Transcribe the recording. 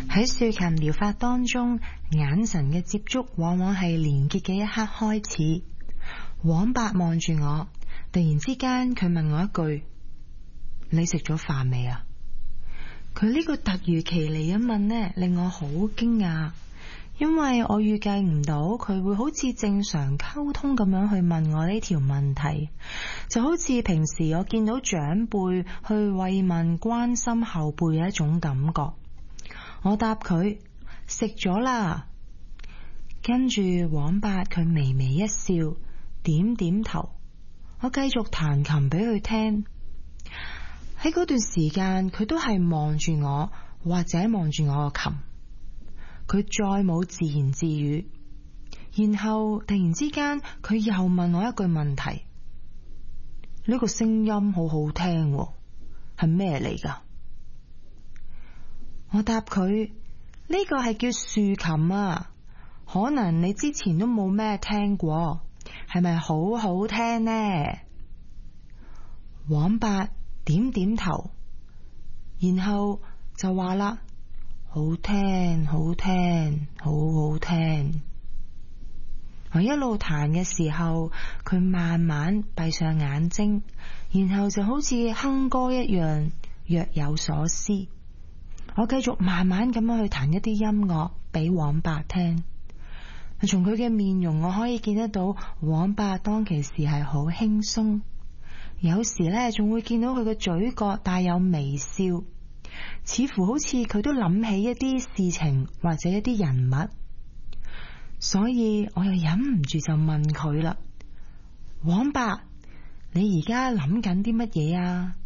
喺豎琴療法當中，眼神嘅接觸往往係連結嘅一刻開始。黃伯望住我，突然之間佢問我一句：你食咗飯未啊？佢呢個突如其來嘅問呢，令我好驚訝，因為我預計唔到佢會好似正常溝通咁樣去問我呢條問題，就好似平時我見到長輩去慰問關心後輩嘅一種感覺。我答佢食咗啦，跟住黃伯佢微微一笑，點點頭。我繼續彈琴俾佢聽。喺嗰段時間，佢都係望住我，或者望住我個琴。佢再冇自言自語，然後突然之間，佢又問我一句問題：呢個聲音好好聽喎，係咩嚟㗎？我答佢：呢個係叫豎琴啊，可能你之前都冇咩聽過，係咪好好聽呢？黃伯點點頭，然後就話啦：好聽，好聽，好好聽。我一路彈嘅時候，佢慢慢閉上眼睛，然後就好似哼歌一樣，若有所思。我繼續慢慢咁樣去彈一啲音樂俾黃伯聽。從佢嘅面容，我可以見得到黃伯當其時係好輕鬆，有時呢仲會見到佢嘅嘴角帶有微笑，似乎好似佢都諗起一啲事情或者一啲人物。所以我又忍唔住就問佢啦：黃伯，你而家諗緊啲乜嘢啊？